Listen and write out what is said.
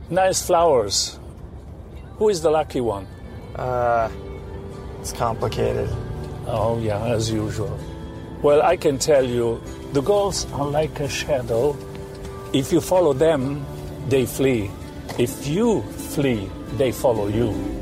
Nice flowers. Who is the lucky one? It's complicated. Oh, yeah, as usual. Well, I can tell you, the girls are like a shadow. If you follow them, they flee. If you flee, they follow you.